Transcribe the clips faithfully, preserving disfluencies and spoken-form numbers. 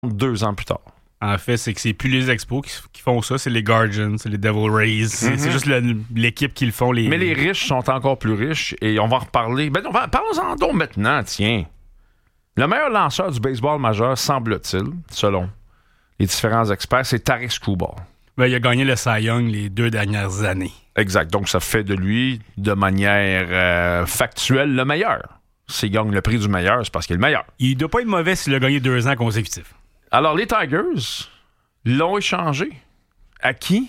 deux ans plus tard. En fait, c'est que c'est plus les Expos qui, qui font ça, c'est les Guardians, c'est les Devil Rays. C'est, mm-hmm. c'est juste le, l'équipe qui le font. Les... Mais les riches sont encore plus riches et on va en reparler. Ben, on va, parlons-en donc maintenant, tiens. Le meilleur lanceur du baseball majeur, semble-t-il, selon les différents experts, c'est Tarik Skubal. Ben, il a gagné le Cy Young les deux dernières années. Exact. Donc, ça fait de lui, de manière euh, factuelle, le meilleur. S'il gagne le prix du meilleur, c'est parce qu'il est le meilleur. Il ne doit pas être mauvais s'il a gagné deux ans consécutifs. Alors, les Tigers l'ont échangé. À qui?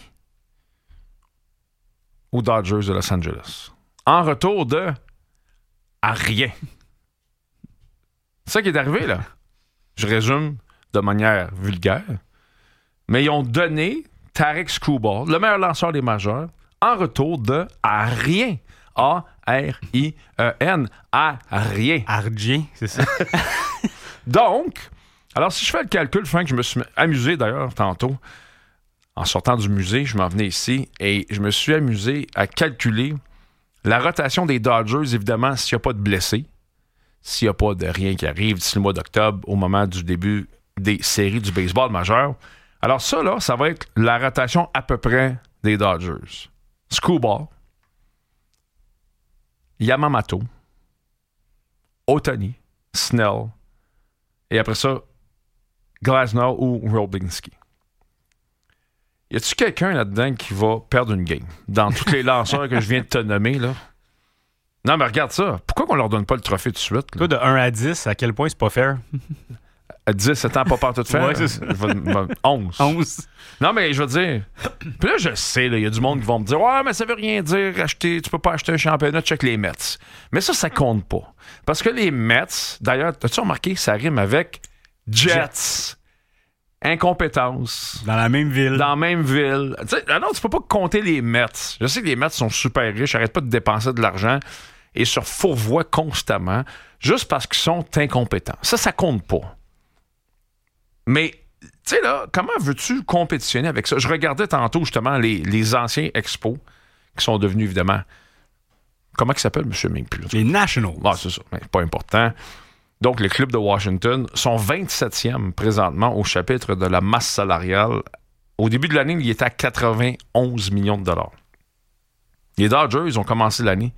Aux Dodgers de Los Angeles. En retour de... à rien. C'est ça qui est arrivé, là. Je résume de manière vulgaire. Mais ils ont donné Tarik Skubal, le meilleur lanceur des majeurs, en retour de à rien. A R I E N. À rien. Argien, c'est ça. Donc... Alors, si je fais le calcul, Frank, je me suis amusé d'ailleurs tantôt, en sortant du musée, je m'en venais ici, et je me suis amusé à calculer la rotation des Dodgers, évidemment, s'il n'y a pas de blessés, s'il n'y a pas de rien qui arrive d'ici le mois d'octobre, au moment du début des séries du baseball majeur. Alors ça, là, ça va être la rotation à peu près des Dodgers. Skubal, Yamamoto, Ohtani, Snell, et après ça, Glasnow ou Robinski. Y a-tu quelqu'un là-dedans qui va perdre une game? Dans tous les lanceurs que je viens de te nommer, là? Non, mais regarde ça. Pourquoi qu'on leur donne pas le trophée tout de suite? Là? Toi, de un à dix, à quel point c'est pas fair? À dix, sept ans, pas peur de faire. Ouais, c'est ça. onze. onze. Non, mais je veux dire... Puis là, je sais, il y a du monde qui vont me dire « Ouais, mais ça veut rien dire, acheter, tu peux pas acheter un championnat, check les Mets. » Mais ça, ça compte pas. Parce que les Mets, d'ailleurs, as-tu remarqué que ça rime avec Jets? Jets. Incompétence. Dans la même ville. Dans la même ville. Tu sais, non, tu peux pas compter les Mets. Je sais que les Mets sont super riches, arrêtent pas de dépenser de l'argent et se fourvoient constamment juste parce qu'ils sont incompétents. Ça, ça compte pas. Mais, tu sais, là, comment veux-tu compétitionner avec ça? Je regardais tantôt, justement, les, les anciens expos qui sont devenus, évidemment... Comment ils s'appellent, M. Mink? Les Nationals. Ah, c'est ça. Mais pas important. Donc, les clubs de Washington sont vingt-septième présentement au chapitre de la masse salariale. Au début de l'année, il était à quatre-vingt-onze millions de dollars. Les Dodgers, ils ont commencé l'année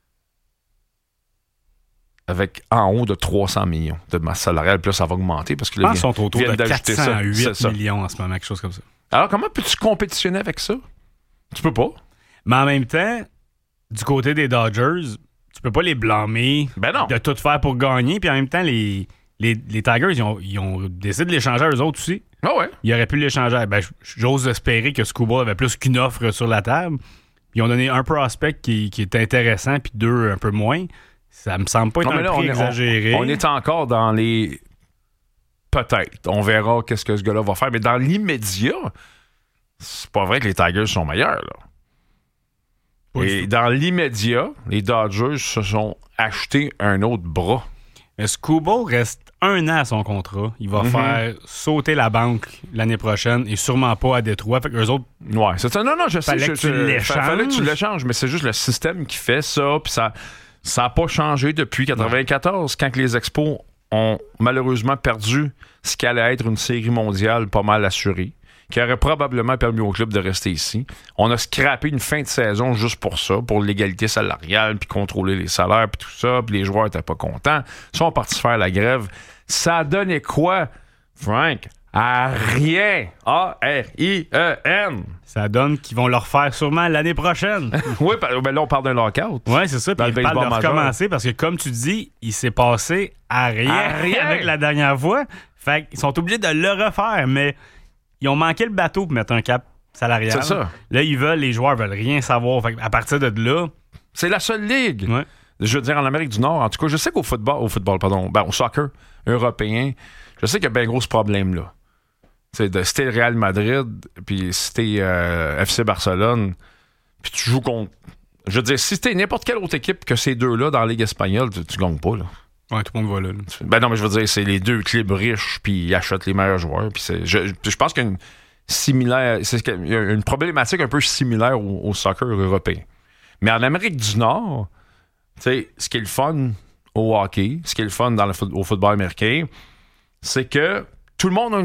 avec en haut de trois cents millions de masse salariale. Puis là, ça va augmenter parce que là, ils sont autour de quatre cent huit millions en ce moment, quelque chose comme ça. Alors, comment peux-tu compétitionner avec ça? Tu peux pas. Mais en même temps, du côté des Dodgers... Tu peux pas les blâmer ben non. de tout faire pour gagner. Puis en même temps, les, les, les Tigers, ils ont, ils ont décidé de l'échanger à eux autres aussi. Ah ouais. Ils auraient pu l'échanger. Ben, j'ose espérer que Skubal avait plus qu'une offre sur la table. Ils ont donné un prospect qui, qui est intéressant, puis deux un peu moins. Ça me semble pas être non, un là, prix on est, exagéré. On, on est encore dans les... Peut-être. On verra qu'est-ce que ce gars-là va faire. Mais dans l'immédiat, c'est pas vrai que les Tigers sont meilleurs, là. Et dans l'immédiat, les Dodgers se sont achetés un autre bras. Mais Skubal reste un an à son contrat. Il va mm-hmm. faire sauter la banque l'année prochaine et sûrement pas à Détroit. Fait qu'eux autres... Ouais, c'est ça. Non, non, je fallait sais. Que je, tu l'échanges. Fallait que tu l'échanges, mais c'est juste le système qui fait ça. Puis ça ça n'a pas changé depuis quatre-vingt-quatorze, quand les Expos ont malheureusement perdu ce qui allait être une série mondiale pas mal assurée, qui aurait probablement permis au club de rester ici. On a scrappé une fin de saison juste pour ça, pour l'égalité salariale, puis contrôler les salaires, puis tout ça, puis les joueurs n'étaient pas contents. Ils sont partis faire la grève. Ça a donné quoi, Frank? À rien. A R I E N. Ça donne qu'ils vont le refaire sûrement l'année prochaine. Oui, ben là, on parle d'un lockout. Oui, c'est ça. Puis ils parlent de recommencer parce que, comme tu dis, il s'est passé à rien, à rien. avec la dernière fois. Fait qu'ils sont obligés de le refaire, mais... Ils ont manqué le bateau pour mettre un cap salarial. C'est ça. Là, ils veulent, les joueurs veulent rien savoir. Fait à partir de là... C'est la seule ligue. Ouais. Je veux dire, en Amérique du Nord, en tout cas, je sais qu'au football, au football, pardon, ben, au soccer européen, je sais qu'il y a bien gros ce problème-là. C'est de, si t'es le Real Madrid, puis si t'es euh, F C Barcelone, puis tu joues contre... Je veux dire, si t'es n'importe quelle autre équipe que ces deux-là dans la Ligue espagnole, tu, tu gagnes pas, là. Ouais, tout le monde va là, là. Ben non, mais je veux dire, c'est les deux clubs riches, puis ils achètent les meilleurs joueurs. Puis c'est, je, je pense qu'il y a une similaire, c'est, il y a une problématique un peu similaire au, au soccer européen. Mais en Amérique du Nord, tu sais, ce qui est le fun au hockey, ce qui est le fun dans le, au football américain, c'est que tout le monde a une